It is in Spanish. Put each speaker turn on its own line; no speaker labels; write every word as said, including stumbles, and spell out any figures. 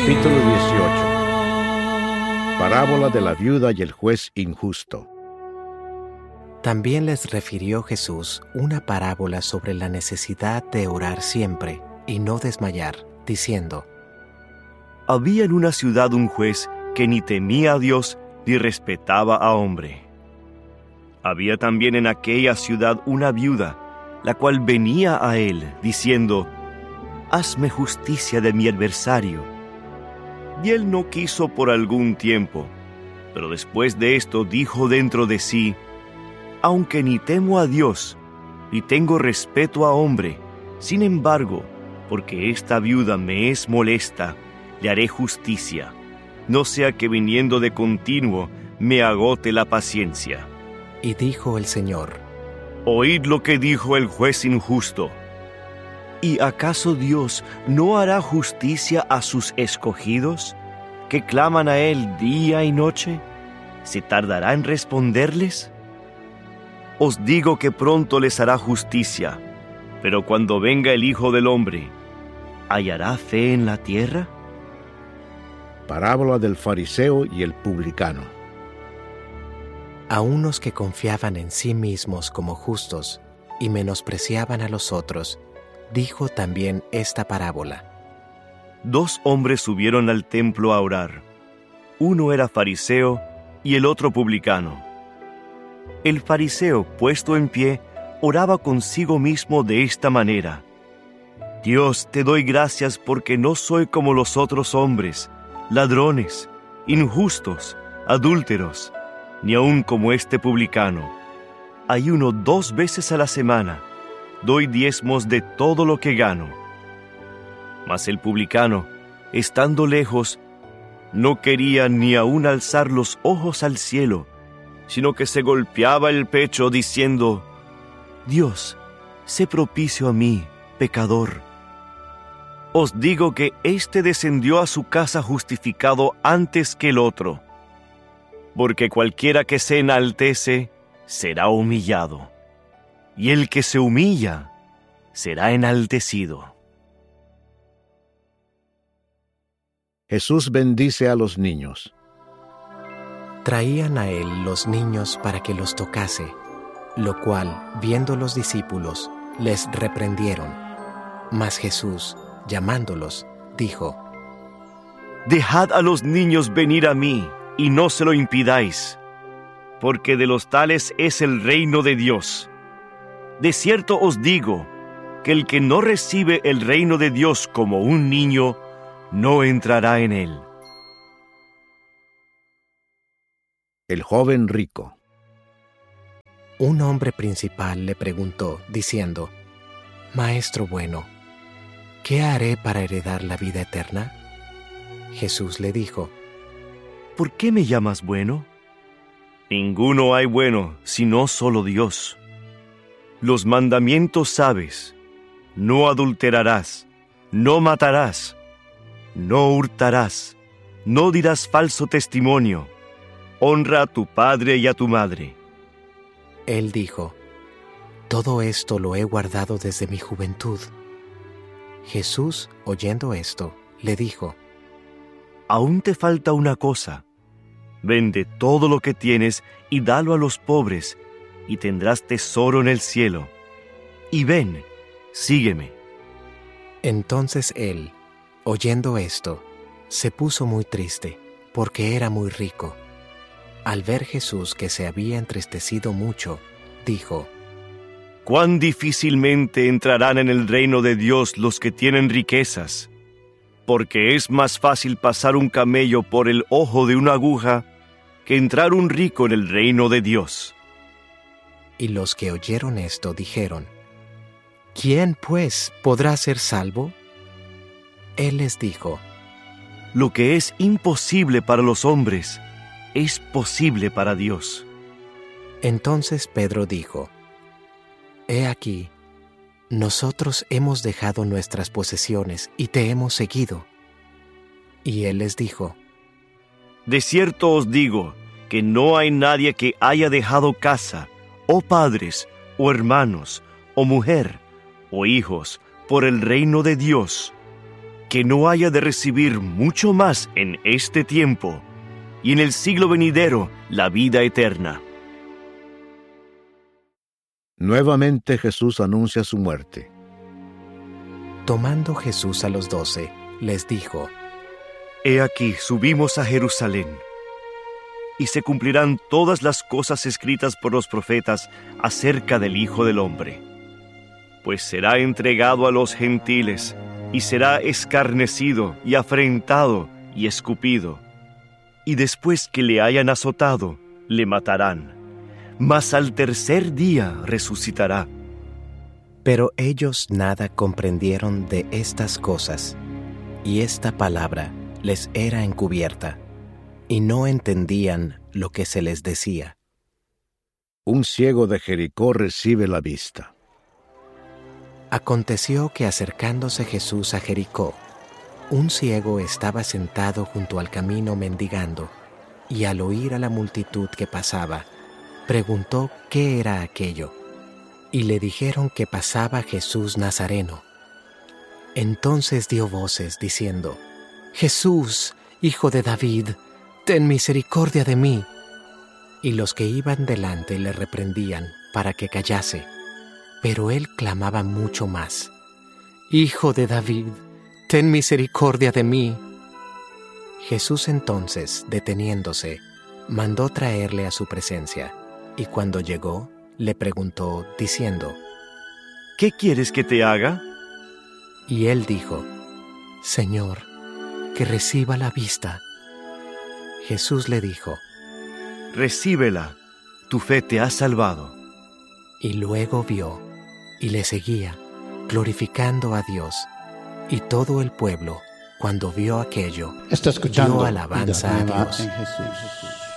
Capítulo dieciocho. Parábola de la viuda y el juez injusto.
También les refirió Jesús una parábola sobre la necesidad de orar siempre y no desmayar, diciendo:
Había en una ciudad un juez que ni temía a Dios ni respetaba a hombre. Había también en aquella ciudad una viuda, la cual venía a él, diciendo: Hazme justicia de mi adversario. Y él no quiso por algún tiempo, pero después de esto dijo dentro de sí: Aunque ni temo a Dios, ni tengo respeto a hombre, sin embargo, porque esta viuda me es molesta, le haré justicia, no sea que viniendo de continuo me agote la paciencia.
Y dijo el Señor:
Oíd lo que dijo el juez injusto. ¿Y acaso Dios no hará justicia a sus escogidos, que claman a Él día y noche? ¿Se tardará en responderles? Os digo que pronto les hará justicia, pero cuando venga el Hijo del Hombre, ¿hallará fe en la tierra?
Parábola del fariseo y el publicano.
A unos que confiaban en sí mismos como justos y menospreciaban a los otros, dijo también esta parábola.
Dos hombres subieron al templo a orar. Uno era fariseo y el otro publicano. El fariseo, puesto en pie, oraba consigo mismo de esta manera: Dios, te doy gracias porque no soy como los otros hombres, ladrones, injustos, adúlteros, ni aun como este publicano. Ayuno dos veces a la semana, doy diezmos de todo lo que gano. Mas el publicano, estando lejos, no quería ni aun alzar los ojos al cielo, sino que se golpeaba el pecho diciendo: Dios, sé propicio a mí, pecador. Os digo que éste descendió a su casa justificado antes que el otro, porque cualquiera que se enaltece será humillado, y el que se humilla será enaltecido.
Jesús bendice a los niños.
Traían a él los niños para que los tocase, lo cual, viendo los discípulos, les reprendieron. Mas Jesús, llamándolos, dijo:
Dejad a los niños venir a mí, y no se lo impidáis, porque de los tales es el reino de Dios. De cierto os digo, que el que no recibe el reino de Dios como un niño, no entrará en él.
El joven rico.
Un hombre principal le preguntó, diciendo: Maestro bueno, ¿qué haré para heredar la vida eterna? Jesús le dijo:
¿Por qué me llamas bueno? Ninguno hay bueno, sino solo Dios. Los mandamientos sabes: no adulterarás, no matarás, no hurtarás, no dirás falso testimonio, honra a tu padre y a tu madre.
Él dijo: Todo esto lo he guardado desde mi juventud. Jesús, oyendo esto, le dijo:
Aún te falta una cosa. Vende todo lo que tienes y dalo a los pobres, y tendrás tesoro en el cielo. Y ven, sígueme.
Entonces él, oyendo esto, se puso muy triste, porque era muy rico. Al ver Jesús que se había entristecido mucho, dijo:
Cuán difícilmente entrarán en el reino de Dios los que tienen riquezas, porque es más fácil pasar un camello por el ojo de una aguja que entrar un rico en el reino de Dios.
Y los que oyeron esto dijeron: ¿Quién, pues, podrá ser salvo? Él les dijo:
Lo que es imposible para los hombres, es posible para Dios.
Entonces Pedro dijo: He aquí, nosotros hemos dejado nuestras posesiones y te hemos seguido. Y él les dijo:
De cierto os digo que no hay nadie que haya dejado casa, o padres, o hermanos, o mujer, o hijos, por el reino de Dios, que no haya de recibir mucho más en este tiempo, y en el siglo venidero la vida eterna.
Nuevamente Jesús anuncia su muerte.
Tomando Jesús a los doce, les dijo:
He aquí, subimos a Jerusalén, y se cumplirán todas las cosas escritas por los profetas acerca del Hijo del Hombre. Pues será entregado a los gentiles, y será escarnecido, y afrentado, y escupido. Y después que le hayan azotado, le matarán. Mas al tercer día resucitará.
Pero ellos nada comprendieron de estas cosas, y esta palabra les era encubierta, y no entendían lo que se les decía.
Un ciego de Jericó recibe la vista.
Aconteció que acercándose Jesús a Jericó, un ciego estaba sentado junto al camino mendigando, y al oír a la multitud que pasaba, preguntó qué era aquello, y le dijeron que pasaba Jesús Nazareno. Entonces dio voces diciendo: Jesús, Hijo de David, ten misericordia de mí. Y los que iban delante le reprendían para que callase, pero él clamaba mucho más: Hijo de David, ten misericordia de mí. Jesús entonces, deteniéndose, mandó traerle a su presencia, y cuando llegó, le preguntó, diciendo:
¿Qué quieres que te haga?
Y él dijo: Señor, que reciba la vista. Jesús le dijo:
Recíbela, tu fe te ha salvado.
Y luego vio, y le seguía, glorificando a Dios. Y todo el pueblo, cuando vio aquello,
Está escuchando
dio alabanza a
Vida Nueva
Dios.
en Jesús.